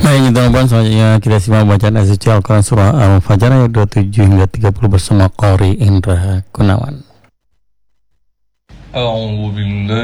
Baik, teman-teman, selanjutnya kita simak bacaan ayat suci Al-Quran surah Al-Fajr ayat 27 hingga 30 bersama Qori Indra Gunawan. أعوذ بالله